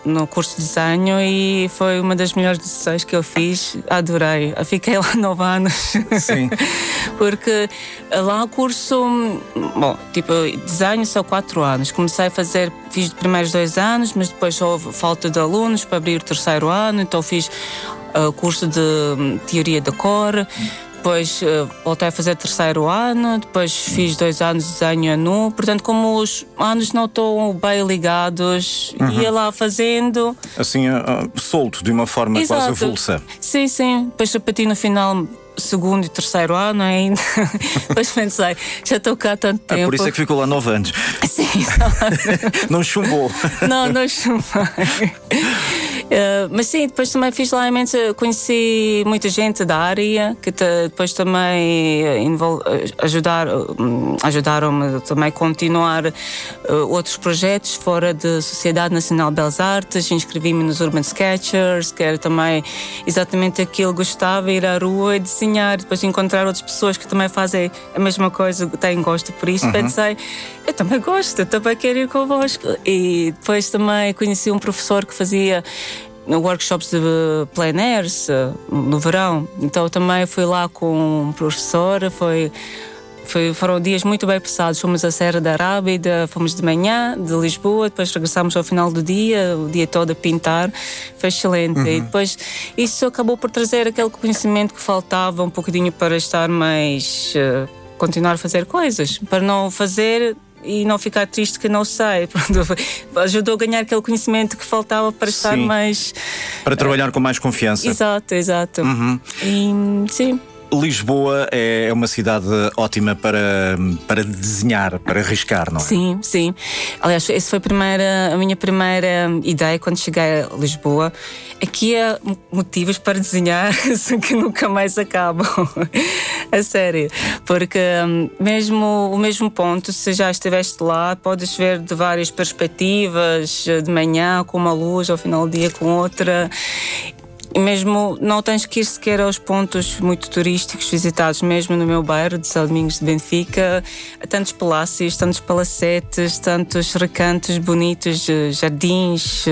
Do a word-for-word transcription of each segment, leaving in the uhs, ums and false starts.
no curso de desenho e foi uma das melhores decisões que eu fiz. Adorei. Eu fiquei lá nove anos. Sim. Porque lá o curso, bom, tipo, desenho são quatro anos. Comecei a fazer, fiz os primeiros dois anos, mas depois houve falta de alunos para abrir o terceiro ano, então fiz o uh, curso de teoria da cor. Depois uh, voltei a fazer terceiro ano, depois fiz dois anos de desenho nu. Portanto, como os anos não estão bem ligados, uhum. ia lá fazendo. Assim, uh, solto, de uma forma Exato. Quase avulsa. Sim, sim. Depois repeti no final segundo e terceiro ano ainda. Depois pensei, já estou cá há tanto tempo. Ah, por isso é que ficou lá nove anos. Sim. Não chumbou. Não, não chumbei. Uh, mas sim, depois também fiz lá imenso, conheci muita gente da área que te, depois também envol, ajudar, ajudaram-me também a continuar uh, outros projetos fora da Sociedade Nacional de Belas Artes. Inscrevi-me nos Urban Sketchers, que era também exatamente aquilo que gostava, ir à rua e desenhar, depois encontrar outras pessoas que também fazem a mesma coisa, têm gosto por isso. Uhum. Pensei, eu também gosto, eu também quero ir convosco. E depois também conheci um professor que fazia workshops de plein air no verão, então também fui lá com um professor. Foi, foi, foram dias muito bem passados. Fomos à Serra da Rábida, fomos de manhã de Lisboa, depois regressámos ao final do dia, o dia todo a pintar. Foi excelente. Uhum. E depois isso acabou por trazer aquele conhecimento que faltava um bocadinho para estar mais uh, continuar a fazer coisas, para não fazer e não ficar triste que não sei. Ajudou a ganhar aquele conhecimento que faltava para estar sim. mais... Para trabalhar uh, com mais confiança. Exato, exato. Uhum. E, sim. Lisboa é uma cidade ótima para, para desenhar, para arriscar, não é? Sim, sim. Aliás, essa foi a, primeira, a minha primeira ideia quando cheguei a Lisboa. Aqui há motivos para desenhar que nunca mais acabam. A sério. Porque mesmo o mesmo ponto, se já estiveste lá, podes ver de várias perspectivas, de manhã com uma luz, ao final do dia com outra. E mesmo não tens que ir sequer aos pontos muito turísticos visitados, mesmo no meu bairro de São Domingos de Benfica. Há tantos palácios, tantos palacetes, tantos recantos bonitos, jardins.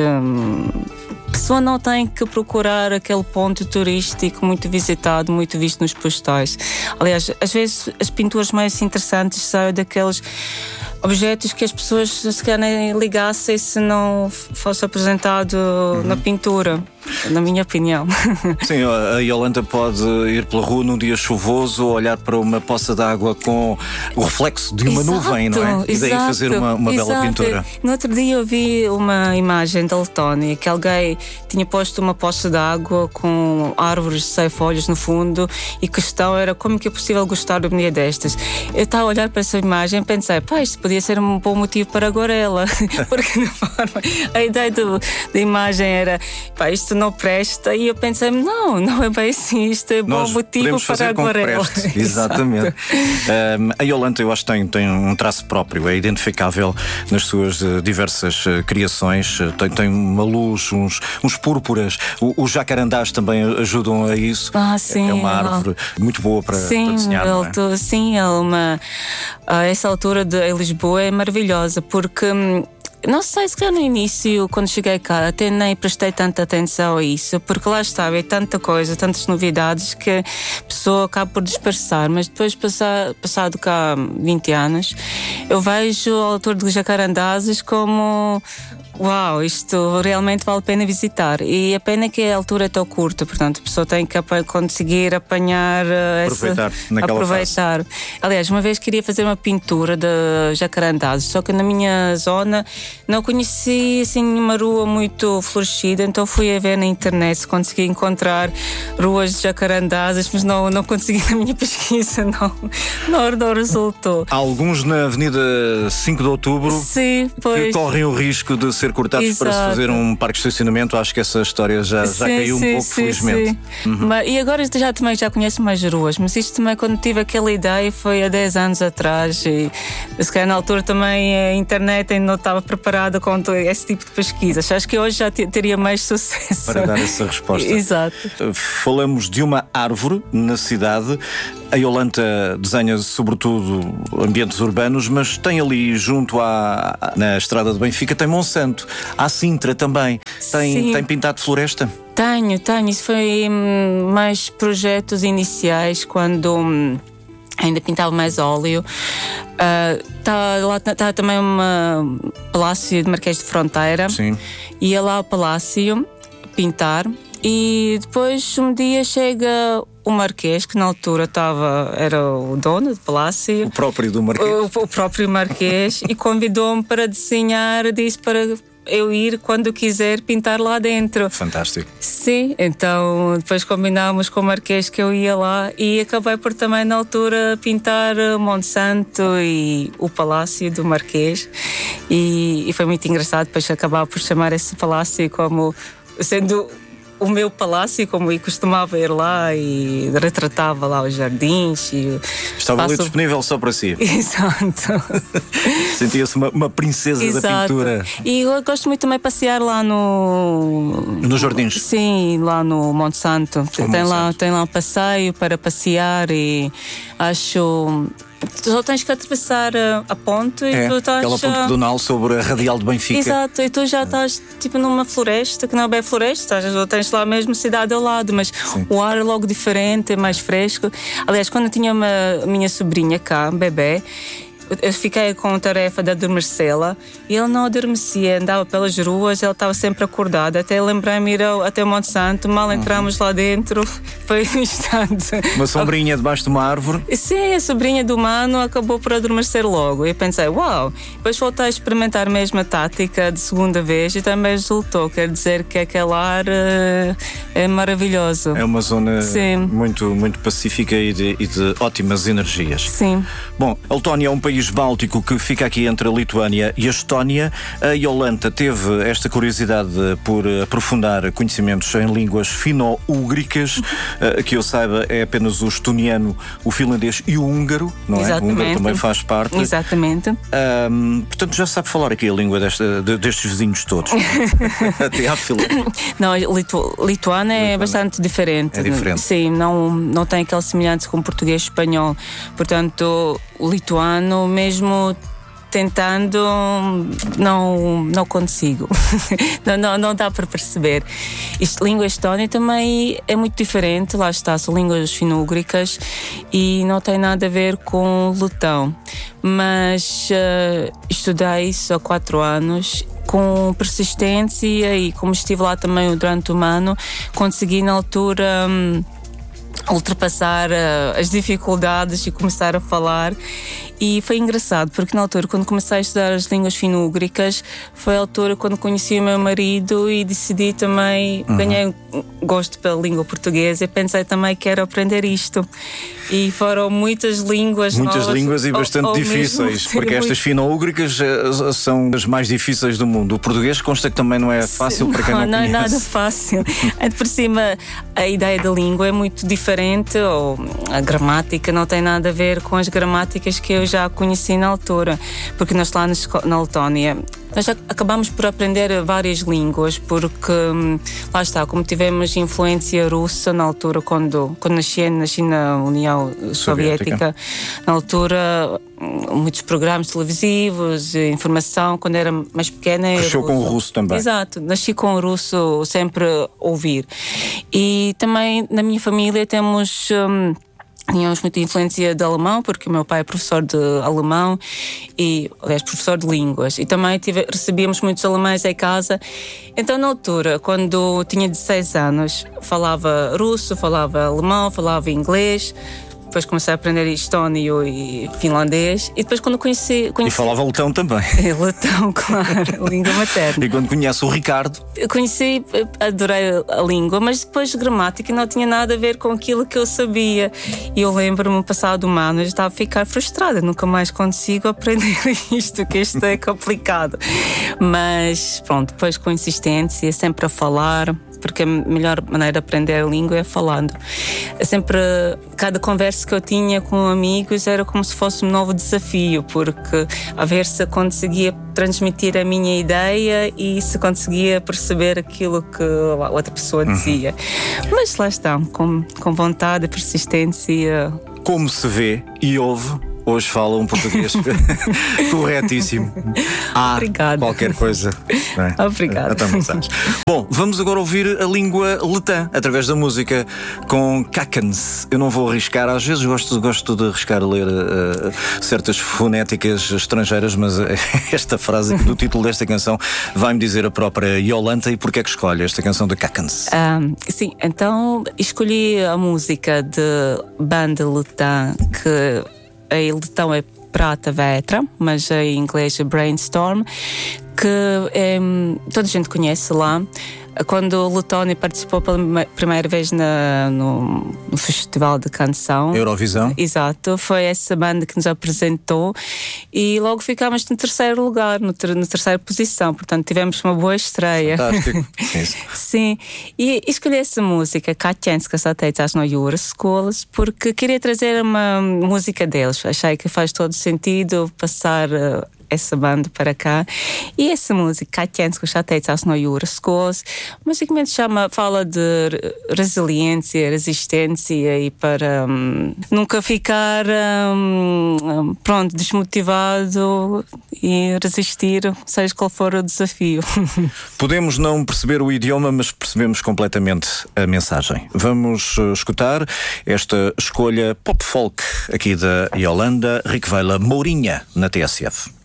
A pessoa não tem que procurar aquele ponto turístico muito visitado, muito visto nos postais. Aliás, às vezes as pinturas mais interessantes são daqueles objetos que as pessoas se calhar nem ligassem se não fosse apresentado uhum. na pintura, na minha opinião. Sim, a Iolanda pode ir pela rua num dia chuvoso, olhar para uma poça de água com o reflexo de uma exato, nuvem, não é? E daí exato, fazer uma, uma bela pintura. No outro dia eu vi uma imagem da Letónia que alguém tinha posto uma poça de água com árvores sem folhas no fundo e a questão era como que é possível gostar de uma dia destas. Eu estava a olhar para essa imagem e pensei, pá, isto podia ser um bom motivo para aguarela. Porque na forma, a ideia do, da imagem era, pá, isto não presta, e eu pensei, não, não é bem assim, isto é bom Nós motivo para aguarela. Exatamente. um, a Iolanda, eu acho que tem, tem um traço próprio, é identificável nas suas uh, diversas uh, criações. Uh, tem, tem uma luz, uns, uns púrpuras. O, os jacarandás também ajudam a isso. Ah, sim. É uma árvore muito boa para, sim, para desenhar. Não é? Tô, sim, é uma. A essa altura de em Lisboa é maravilhosa, porque não sei se já no início, quando cheguei cá, até nem prestei tanta atenção a isso, porque lá estava, é tanta coisa, tantas novidades que a pessoa acaba por dispersar. Mas depois, passar, passado cá vinte anos, eu vejo a altura de jacarandazes como... Uau, isto realmente vale a pena visitar. E a pena é que a altura é tão curta, portanto a pessoa tem que conseguir apanhar aproveitar essa, naquela aproveitar. fase. Aliás, uma vez queria fazer uma pintura de jacarandazes, só que na minha zona não conheci assim nenhuma rua muito florescida, então fui a ver na internet se consegui encontrar ruas de jacarandazes, mas não, não consegui na minha pesquisa, não, não, não resultou. Há alguns na Avenida cinco de Outubro Sim, pois. que correm o risco de ser cortados Exato. para se fazer um parque de estacionamento. Acho que essa história já, já sim, caiu sim, um pouco, sim, felizmente. Sim. Uhum. Mas, e agora já, também já conheço mais ruas, mas isto também quando tive aquela ideia foi há dez anos atrás, e se calhar na altura também a internet ainda não estava preparada com esse tipo de pesquisas. Acho que hoje já teria mais sucesso para dar essa resposta. Exato. Falamos de uma árvore na cidade. A Iolanta desenha sobretudo ambientes urbanos, mas tem ali junto à, na estrada de Benfica, tem Monsanto. Há Sintra também. Tem, tem pintado floresta? Tenho, tenho. Isso foi hum, mais projetos iniciais, quando hum, ainda pintava mais óleo. Uh, tá, lá está também um palácio de Marquês de Fronteira. Sim. Ia lá ao palácio pintar. E depois um dia chega o Marquês, que na altura estava, era o dono do palácio. O próprio do Marquês. O, o próprio Marquês. E convidou-me para desenhar, disse para eu ir quando quiser pintar lá dentro. Fantástico. Sim, então depois combinámos com o Marquês que eu ia lá e acabei por também na altura pintar Monsanto e o Palácio do Marquês. E, e foi muito engraçado depois acabar por chamar esse palácio como sendo o meu palácio, como eu costumava ir lá e retratava lá os jardins. E estava passo... ali disponível só para si. Exato. Sentia-se uma, uma princesa Exato. da pintura. E eu gosto muito também de passear lá no... Nos jardins? Sim, lá no Monte Santo. Tem Monte lá, Santo. tem lá um passeio para passear e acho... Tu só tens que atravessar a, a ponte e É, tu estás... aquela ponte pedonal sobre a Radial de Benfica. Exato, e tu já estás tipo numa floresta, que não é bem floresta, estás, tens lá mesmo cidade ao lado, mas Sim. o ar é logo diferente, é mais fresco. Aliás, quando eu tinha uma minha sobrinha cá, bebê, eu fiquei com a tarefa de adormecê-la e ele não adormecia, andava pelas ruas, ele estava sempre acordado. Até lembrei-me ir ao, até o Monte Santo, mal entramos lá dentro, foi um instante. Uma sombrinha debaixo de uma árvore. Sim, a sobrinha do mano acabou por adormecer logo. E pensei, uau! Depois voltei a experimentar mesmo a tática de segunda vez e também resultou. Quer dizer que aquele ar uh, é maravilhoso. É uma zona Sim. muito, muito pacífica e de, e de ótimas energias. Sim. Bom, a Letónia é um país báltico que fica aqui entre a Lituânia e a Estónia. A Iolanta teve esta curiosidade por aprofundar conhecimentos em línguas fino-úgricas, que eu saiba é apenas o estoniano, o finlandês e o húngaro, não é? Exatamente. O húngaro também faz parte. Exatamente. Um, portanto, já sabe falar aqui a língua desta, de, destes vizinhos todos. Até à fila. Não, litu, lituano é Lituano. bastante diferente. É diferente. Sim, não, não tem aquela semelhança com o português e espanhol. Portanto, o lituano, mesmo tentando, não, não consigo. não, não, não dá para perceber. Isto, língua estónia também é muito diferente, lá está, são línguas fino-úgricas e não tem nada a ver com o letão. Mas uh, estudei isso há quatro anos com persistência e como estive lá também durante um ano, consegui na altura um, ultrapassar uh, as dificuldades e começar a falar. E foi engraçado, porque na altura, quando comecei a estudar as línguas fino-úgricas, foi a altura quando conheci o meu marido e decidi também, uhum. ganhei gosto pela língua portuguesa e pensei também que quero aprender isto. E foram muitas línguas Muitas novas, línguas e bastante ao, ao difíceis, porque estas muito... fino-úgricas são as mais difíceis do mundo. O português consta que também não é fácil Sim, para quem não, não conhece. Não é nada fácil. Por cima, a ideia da língua é muito diferente, ou a gramática não tem nada a ver com as gramáticas que eu já conheci na altura, porque nós lá na Letónia nós acabamos por aprender várias línguas, porque lá está, como tivemos influência russa na altura, quando, quando nasci, nasci na União Soviética, Soviética, na altura muitos programas televisivos, informação, quando era mais pequena. Cresceu com o russo também. Exato, nasci com o russo sempre a ouvir. E também na minha família temos... Hum, Tínhamos muita influência de alemão, porque o meu pai é professor de alemão e, aliás, professor de línguas. E também tive, recebíamos muitos alemães em casa. Então, na altura, quando tinha dezesseis anos, falava russo, falava alemão, falava inglês. Depois comecei a aprender estónio e finlandês. E depois quando conheci... conheci... E falava letão também. Letão, claro, língua materna. E quando conhece o Ricardo? Eu conheci, adorei a língua, mas depois gramática não tinha nada a ver com aquilo que eu sabia. E eu lembro-me, passado um ano, eu estava a ficar frustrada. Nunca mais consigo aprender isto, que isto é complicado. Mas pronto, depois com insistência, sempre a falar... porque a melhor maneira de aprender a língua é falando. Sempre, cada conversa que eu tinha com amigos era como se fosse um novo desafio, porque a ver se conseguia transmitir a minha ideia e se conseguia perceber aquilo que a outra pessoa dizia. Uhum. Mas lá está, com, com vontade, persistência, como se vê e ouve, hoje fala um português corretíssimo. Há Obrigada. qualquer coisa. É? Obrigada. Bom, vamos agora ouvir a língua letã através da música com Kakens. Eu não vou arriscar, às vezes gosto, gosto de arriscar a ler uh, certas fonéticas estrangeiras, mas esta frase do título desta canção vai-me dizer a própria Iolanta. E porquê é que escolhe esta canção de Kakens? Um, sim, então escolhi a música de banda letã que em letão é Prata Vetra, mas em inglês é Brainstorm, que é, toda a gente conhece lá. Quando o Letónia participou pela primeira vez na, no, no Festival de Canção Eurovisão. Exato, foi essa banda que nos apresentou e logo ficámos no terceiro lugar, no ter, na terceira posição, portanto tivemos uma boa estreia. Fantástico. Sim, e escolhi essa música, Kakens Kasateitas no Jura Schools, porque queria trazer uma música deles. Achei que faz todo sentido passar uh, essa banda para cá. E essa música, Kakens Kasateitas no Jura Schools, basicamente chama, fala de resiliência, resistência e para um, nunca ficar um, pronto, desmotivado e resistir, seja qual for o desafio. Podemos não perceber o idioma, mas percebemos completamente a mensagem. Vamos uh, escutar esta escolha pop-folk aqui da Iolanda Ricvela Mourinha na T S F.